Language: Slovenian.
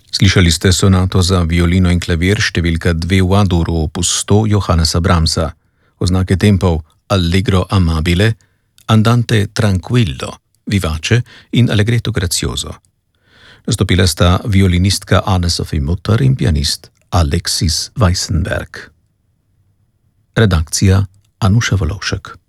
Slišali ste sonato za violino in klavir številka 2 v A-duru opus 100 Johannesa Brahmsa, oznake tempov Allegro amabile, Andante tranquillo, vivace in Allegretto grazioso. Nastopila sta violinistka Anne-Sophie Mutter in pianist Alexis Weissenberg. Redakcija Anuša Volovšek.